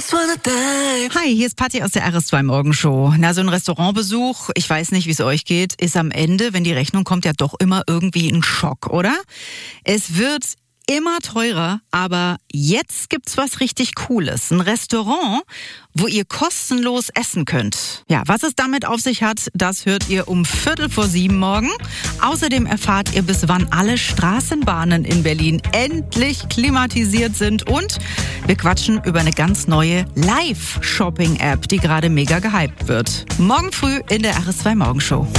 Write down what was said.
Hi, hier ist Patti aus der RS2 Morgenshow. Na, so ein Restaurantbesuch, ich weiß nicht, wie es euch geht, ist am Ende, wenn die Rechnung kommt, ja doch immer irgendwie ein Schock, oder? Es wird immer teurer, aber jetzt gibt's was richtig Cooles. Ein Restaurant, wo ihr kostenlos essen könnt. Ja, was es damit auf sich hat, das hört ihr um 6:45 morgen. Außerdem erfahrt ihr, bis wann alle Straßenbahnen in Berlin endlich klimatisiert sind. Und wir quatschen über eine ganz neue Live-Shopping-App, die gerade mega gehypt wird. Morgen früh in der RS2 Morgenshow.